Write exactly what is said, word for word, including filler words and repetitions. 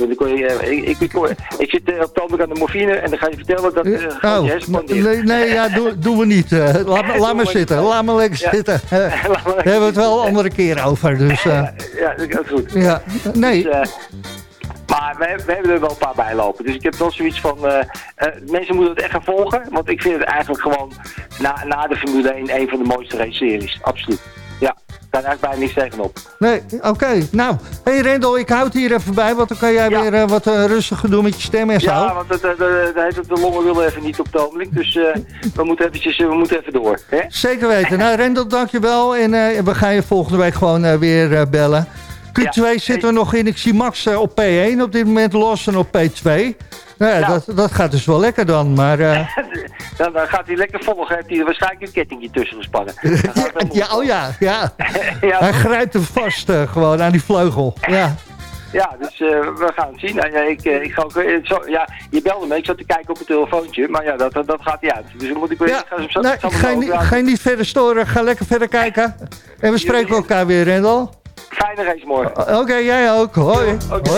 En dan kon je, uh, ik, ik, ik, ik zit uh, op het ogenblik aan de morfine en dan ga je vertellen dat uh, gaat oh, je hersenpan nee, nee, ja, doe, doen we niet. Uh, laat laat maar zitten, laat maar lekker ja. zitten. Uh, Daar hebben we het wel een andere keer over. Dus, uh, ja, dat is goed. Ja, nee. Dus, uh, Maar we, we hebben er wel een paar bij lopen. Dus ik heb wel zoiets van... Uh, uh, mensen moeten het echt gaan volgen. Want ik vind het eigenlijk gewoon... Na, na de Formule één een van de mooiste race-series. Absoluut. Ja, daar heb ik bijna niks tegenop. Nee, oké. Okay. Nou, hé hey Rendel, ik houd hier even bij. Want dan kan jij ja. weer uh, wat uh, rustiger doen met je stem en zo. Ja, want het, de, de, de, de longen willen even niet op het ogenblik. Dus uh, we, moeten eventjes, we moeten even door. Hè? Zeker weten. Nou, Rendel, dankjewel. En uh, we gaan je volgende week gewoon uh, weer uh, bellen. Q twee ja, zitten we nog in. Ik zie Max uh, op P één op dit moment los en op P twee. Nou ja, ja. Dat, dat gaat dus wel lekker dan. Maar, uh... dan, dan gaat hij lekker volgen. Heeft hij er waarschijnlijk een kettingje tussen gespannen. ja, ja, oh ja. ja. ja hij grijpt hem vast uh, gewoon aan die vleugel. Ja. Ja, dus uh, we gaan het zien. Uh, ik, uh, ik ga ook, uh, zo, ja, je belde me, ik zat te kijken op het telefoontje, maar ja, dat, dat, dat gaat niet uit. Dus dan moet ik weer... Ja, ik ga zo, nee, ga, je niet, ga je niet verder storen, ga lekker verder kijken. En we spreken elkaar weer, Rendel. Fijne race morgen. Oké, okay, jij ook. Hoi. Okay.